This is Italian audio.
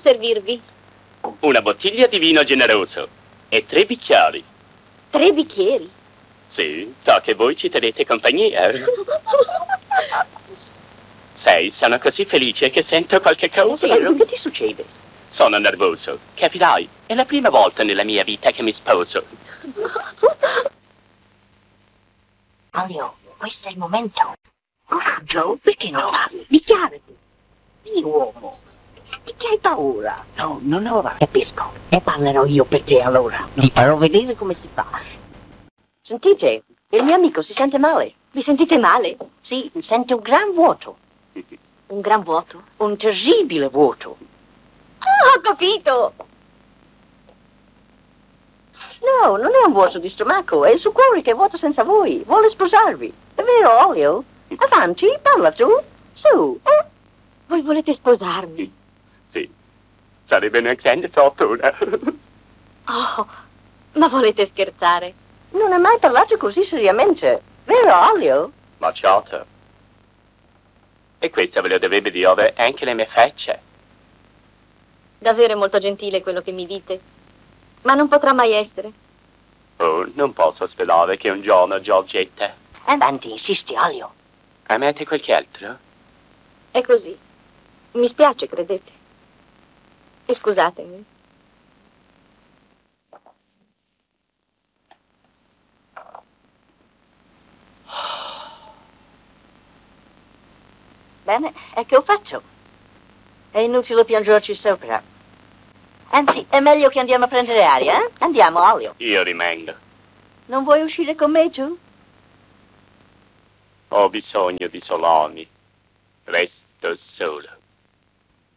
servirvi? Una bottiglia di vino generoso e 3 bicchieri. 3 bicchieri? Sì, so che voi ci tenete compagnia. Sai, sono così felice che sento qualche cosa. Vero, che ti succede? Sono nervoso, capirai. È la prima volta nella mia vita che mi sposo. Alio, questo è il momento. Joe, perché non parli? Dichiarati. Di uomo. Di che hai paura? No, non ora. Capisco. E parlerò io per te allora. Ti farò vedere come si fa. Sentite, il mio amico si sente male. Vi sentite male? Sì, sente un gran vuoto. Un gran vuoto? Un terribile vuoto. Ah, ho capito! No, non è un vuoto di stomaco, è il suo cuore che è vuoto senza voi. Vuole sposarvi. È vero, Olio? Avanti, parla tu. Su, Voi volete sposarmi? Sì, sarebbe una grande fortuna. Oh, ma volete scherzare? Non ha mai parlato così seriamente. Vero, Olio? Ma certo. E questo ve lo dovrebbe dire anche le mie facce. Davvero è molto gentile quello che mi dite. Ma non potrà mai essere. Oh, non posso sperare che un giorno, Giorgetta. Avanti, insisti, Olio. Amate qualche altro? È così. Mi spiace, credete. E scusatemi. Bene, e che faccio? È inutile piangerci sopra. Anzi, è meglio che andiamo a prendere aria, eh? Andiamo, Olio. Io rimango. Non vuoi uscire con me, tu? Ho bisogno di solarmi. Resto solo.